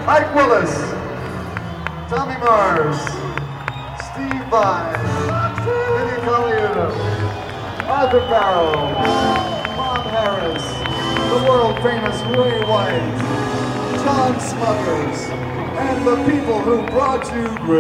Ike Willis, Tommy Mars, Steve Vai, Vinnie Colaiuta, Arthur Barrow, Bob Harris, the world famous Ray White, John Smuckers, and the people who brought you